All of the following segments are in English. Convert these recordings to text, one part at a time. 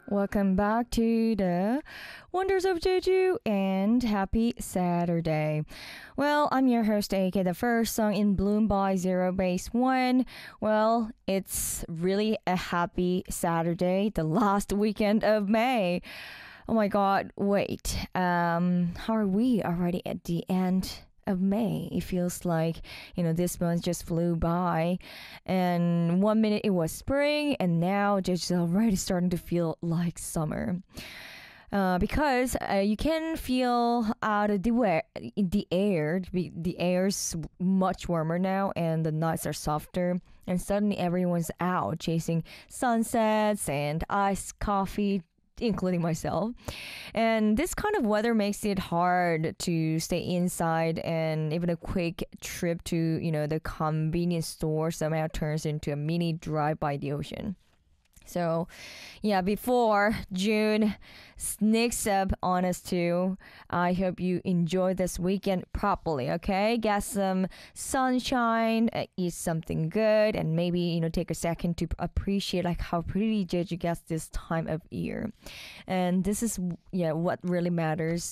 Welcome back to the Wonders of Jeju and happy Saturday. Well, I'm your host, AK. The first song in Bloom by Zero Base One. Well, it's really a happy Saturday, the last weekend of May. Oh my god, wait. How are we already at the end of May? It feels like, this month just flew by. And 1 minute it was spring, and now just already starting to feel like summer. Because you can feel out of the air. The air's much warmer now, and the nights are softer. And suddenly everyone's out chasing sunsets and iced coffee, including myself. And this kind of weather makes it hard to stay inside, and even a quick trip to, the convenience store somehow turns into a mini drive by the ocean. So, yeah, before June sneaks up on us too, I hope you enjoy this weekend properly, okay? Get some sunshine, eat something good, and maybe, take a second to appreciate like how pretty Jeju gets this time of year. And this is, what really matters.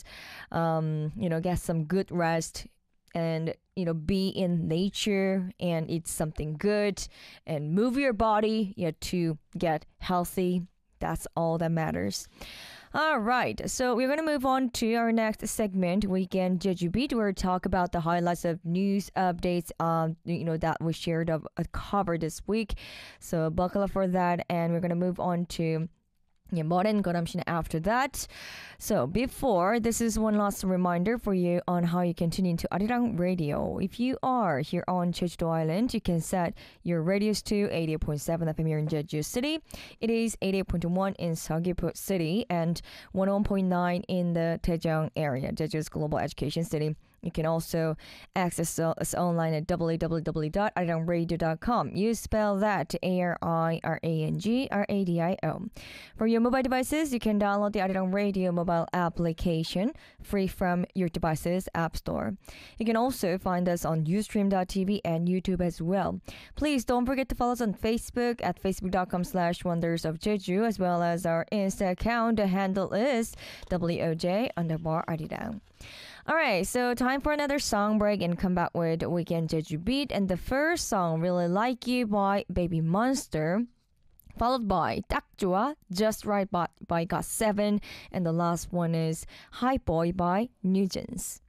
Get some good rest and be in nature and eat something good and move your body to get healthy. That's all that matters. All right, so we're going to move on to our next segment, Weekend Jeju Beat, where we talk about the highlights of news updates that we shared of covered this week. So buckle up for that, and we're going to move on to Modern Goramshin after that. So before, this is one last reminder for you on how you can tune into Arirang Radio. If you are here on Jeju Island, you can set your radios to 88.7 FM here in Jeju City. It is 88.1 in Seogwipo City and 101.9 in the Daejeong area, Jeju's global education city. You can also access us online at www.arirangradio.com. You spell that ARIRANGRADIO. For your mobile devices, you can download the Arirang Radio mobile application free from your device's app store. You can also find us on Ustream.tv and YouTube as well. Please don't forget to follow us on Facebook at facebook.com/Wonders of Jeju, as well as our Insta account. The handle is WOJ_Arirang. Alright, so time for another song break and come back with Weekend Jeju Beat. And the first song, Really Like You by Baby Monster, followed by 딱 좋아, Just Right by GOT7, and the last one is Hi Boy by Nugents.